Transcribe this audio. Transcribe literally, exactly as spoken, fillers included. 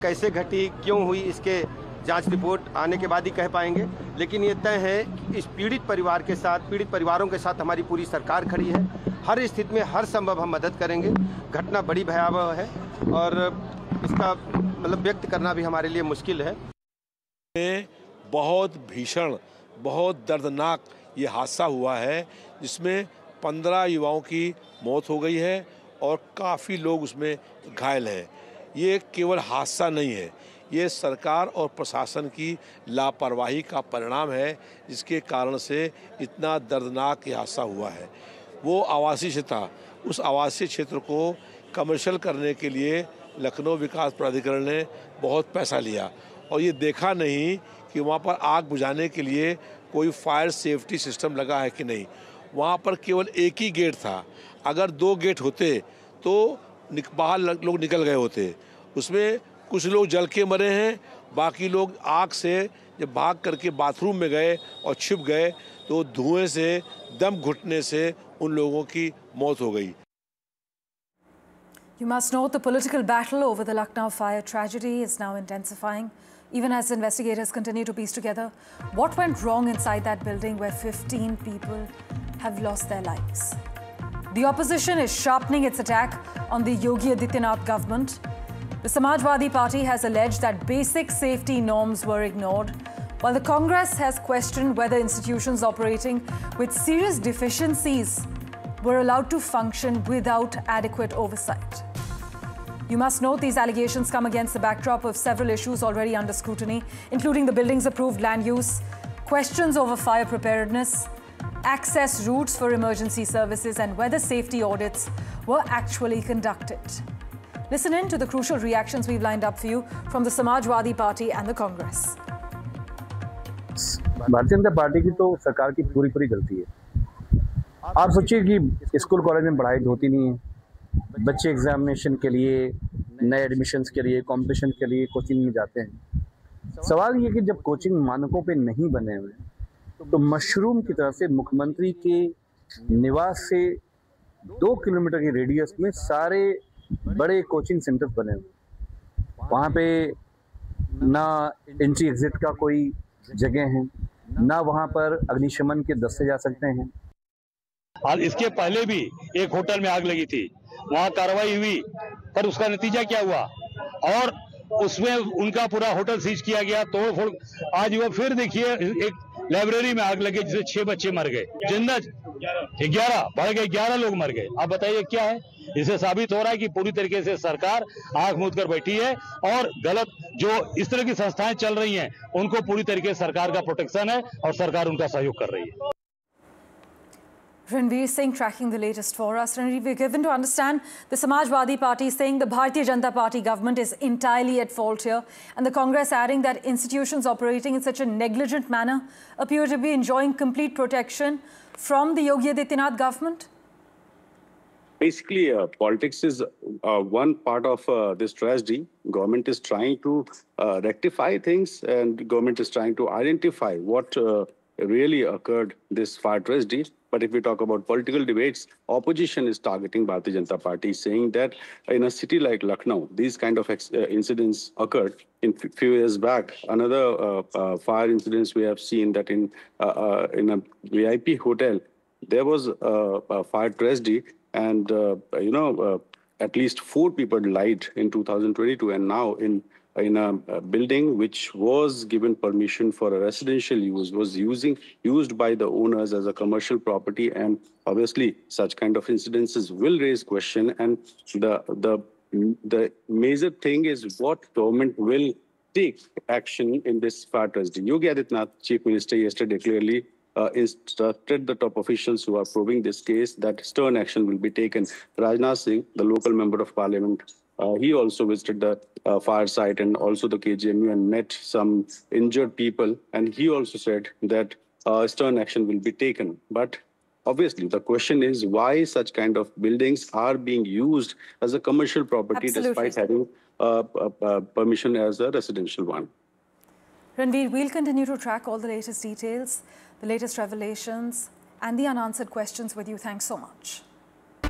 कैसे घटी, क्यों हुई, इसके जांच रिपोर्ट आने के बाद ही कह पाएंगे। लेकिन ये तय है कि इस पीड़ित परिवार के साथ, पीड़ित परिवारों के साथ हमारी पूरी सरकार खड़ी है। हर स्थिति में हर संभव हम मदद करेंगे। घटना बड़ी भयावह है और इसका मतलब व्यक्त करना भी हमारे लिए मुश्किल है। बहुत भीषण, बहुत दर्दनाक ये हादसा हुआ है जिसमें पंद्रह युवाओं की मौत हो गई है और काफ़ी लोग उसमें घायल हैं। ये केवल हादसा नहीं है, ये सरकार और प्रशासन की लापरवाही का परिणाम है जिसके कारण से इतना दर्दनाक ये हादसा हुआ है। वो आवासीय क्षेत्र था, उस आवासीय क्षेत्र को कमर्शियल करने के लिए लखनऊ विकास प्राधिकरण ने बहुत पैसा लिया और ये देखा नहीं कि वहाँ पर आग बुझाने के लिए कोई फायर सेफ्टी सिस्टम लगा है कि नहीं। वहाँ पर केवल एक ही गेट था, अगर दो गेट होते तो बाहर लोग निकल गए होते। उसमें कुछ लोग जल के मरे हैं, बाकी लोग आग से जब भाग करके बाथरूम में गए और छिप गए तो धुएं से, दम घुटने से उन लोगों की मौत हो गई। You must note the political battle over the Lucknow fire tragedy is now intensifying, even as investigators continue to piece together what went wrong inside that building where fifteen people have lost their lives. The opposition is sharpening its attack on the Yogi Adityanath government. The Samajwadi Party has alleged that basic safety norms were ignored, while the Congress has questioned whether institutions operating with serious deficiencies were allowed to function without adequate oversight. You must note these allegations come against the backdrop of several issues already under scrutiny, including the building's approved land use, questions over fire preparedness, access routes for emergency services, and whether safety audits were actually conducted. Listen in to the crucial reactions we've lined up for you from the Samajwadi Party and the Congress. Bharatiya Janata party की तो सरकार की पूरी पूरी गलती है। आप सोचिए कि स्कूल कॉलेज में पढ़ाई होती नहीं है, बच्चे एग्जामिनेशन के लिए, नए एडमिशन्स के लिए, कंपटीशन के लिए कोचिंग में जाते हैं। सवाल ये कि जब कोचिंग मानकों पे नहीं बने हुए तो मशरूम की तरफ से मुख्यमंत्री के निवास से दो किलोमीटर के रेडियस में सारे बड़े कोचिंग सेंटर्स बने हुए। वहाँ पे ना एंट्री एग्जिट का कोई जगह है, ना वहाँ पर अग्निशमन के दस्ते जा सकते हैं। और इसके पहले भी एक होटल में आग लगी थी, वहाँ कार्रवाई हुई, पर उसका नतीजा क्या हुआ और उसमें उनका पूरा होटल सीज किया गया, तोड़ फोड़। आज वो फिर देखिए एक लाइब्रेरी में आग लगी जिससे छह बच्चे मर गए, जिंदा ग्यारह बढ़ गए, ग्यारह लोग मर गए। आप बताइए क्या है? इससे साबित हो रहा है कि पूरी तरीके से सरकार आंख मूंद कर बैठी है और गलत जो इस तरह की संस्थाएं चल रही हैं उनको पूरी तरीके से सरकार का प्रोटेक्शन है और सरकार उनका सहयोग कर रही है। Ranveer Singh tracking the latest for us. Ranveer, we're given to understand the Samajwadi Party saying the Bharatiya Janata Party government is entirely at fault here, and the Congress adding that institutions operating in such a negligent manner appear to be enjoying complete protection from the Yogi Adityanath government. Basically, uh, politics is uh, one part of uh, this tragedy. Government is trying to uh, rectify things, and government is trying to identify what uh, really occurred this fire tragedy. But if we talk about political debates, opposition is targeting Bharatiya Janata Party, saying that in a city like Lucknow, these kind of ex uh, incidents occurred. In a few years back, another uh, uh, fire incidents we have seen that in uh, uh, in a V I P hotel, there was uh, a fire tragedy, and uh, you know uh, at least four people died in two thousand twenty-two, and now in in a, a building which was given permission for a residential use was using used by the owners as a commercial property, and obviously such kind of incidences will raise question. And the the the major thing is what government will take action in this fire tragedy. Yogi Adityanath, Chief Minister, yesterday clearly uh, instructed the top officials who are probing this case that stern action will be taken. Rajnath Singh, the local member of parliament, Uh, he also visited the uh, fire site and also the K G M U and met some injured people. And he also said that uh, stern action will be taken. But obviously, the question is why such kind of buildings are being used as a commercial property Absolutely. despite having uh, uh, uh, permission as a residential one. Ranveer, we'll continue to track all the latest details, the latest revelations, and the unanswered questions with you. Thanks so much.